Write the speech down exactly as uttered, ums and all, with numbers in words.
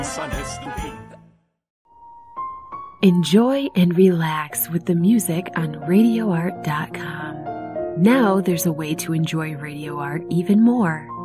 Enjoy and relax with the music on radio art dot com. Now there's a way to enjoy Radio Art even more.